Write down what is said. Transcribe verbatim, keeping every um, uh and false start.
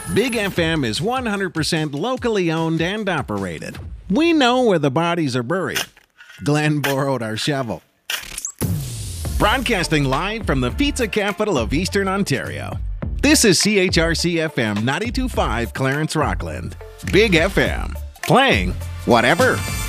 Big F M is one hundred percent locally owned and operated. We know where the bodies are buried. Glenn borrowed our shovel. Broadcasting live from the pizza capital of Eastern Ontario. This is C H R C F M ninety-two point five Clarence Rockland. Big F M. Playing whatever.